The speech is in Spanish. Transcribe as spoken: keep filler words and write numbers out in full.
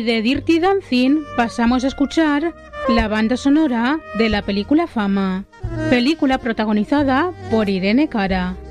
Y de Dirty Dancing pasamos a escuchar la banda sonora de la película Fama, película protagonizada por Irene Cara.